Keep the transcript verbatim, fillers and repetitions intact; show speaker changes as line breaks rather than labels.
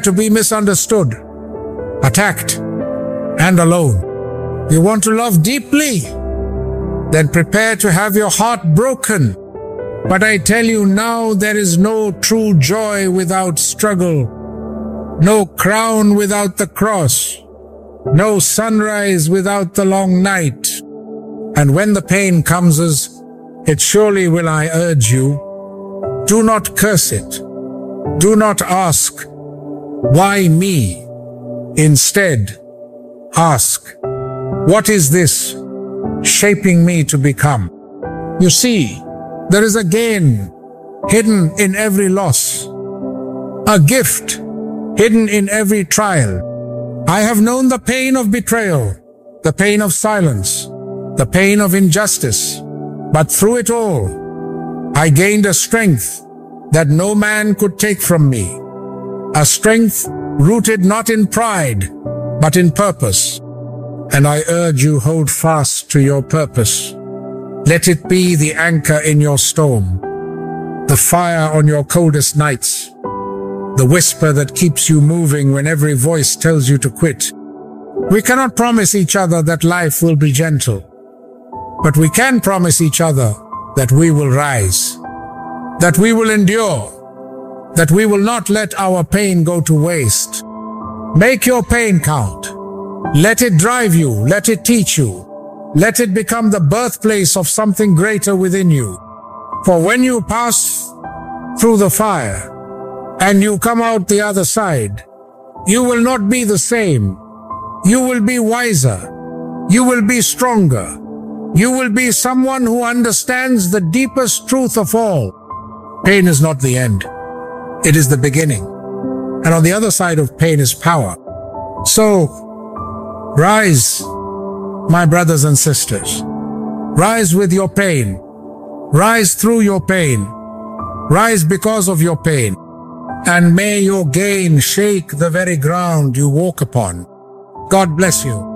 to be misunderstood, attacked, and alone. You want to love deeply? Then prepare to have your heart broken. But I tell you now, there is no true joy without struggle, no crown without the cross, no sunrise without the long night. And when the pain comes, it surely will I urge you, do not curse it. Do not ask, why me? Instead, ask, what is this shaping me to become? You see, there is a gain hidden in every loss, a gift hidden in every trial. I have known the pain of betrayal, the pain of silence, the pain of injustice, but through it all, I gained a strength that no man could take from me, a strength rooted not in pride, but in purpose. And I urge you, hold fast to your purpose. Let it be the anchor in your storm, the fire on your coldest nights, the whisper that keeps you moving when every voice tells you to quit. We cannot promise each other that life will be gentle, but we can promise each other that we will rise, that we will endure, that we will not let our pain go to waste. Make your pain count. Let it drive you. Let it teach you. Let it become the birthplace of something greater within you. For when you pass through the fire and you come out the other side, you will not be the same. You will be wiser. You will be stronger. You will be someone who understands the deepest truth of all. Pain is not the end. It is the beginning. And on the other side of pain is power. So, rise, my brothers and sisters. Rise with your pain. Rise through your pain. Rise because of your pain. And may your gain shake the very ground you walk upon. God bless you.